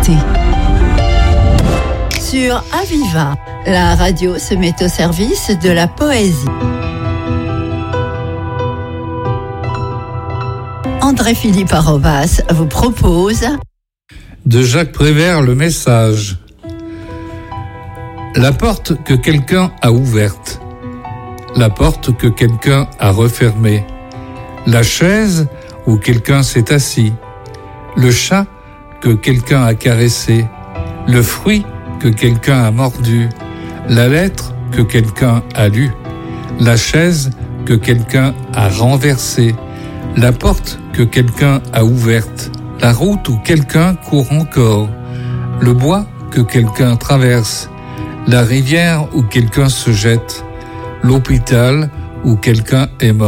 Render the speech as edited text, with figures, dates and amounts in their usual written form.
écoutez. Sur Aviva, la radio se met au service de la poésie. André-Philippe Arobas vous propose de Jacques Prévert le message. La porte que quelqu'un a ouverte, la porte que quelqu'un a refermée, la chaise où quelqu'un s'est assis, le chat que quelqu'un a caressé, le fruit que quelqu'un a mordu, la lettre que quelqu'un a lue, la chaise que quelqu'un a renversée, la porte que quelqu'un a ouverte, la route où quelqu'un court encore, le bois que quelqu'un traverse, la rivière où quelqu'un se jette, l'hôpital où quelqu'un est mort.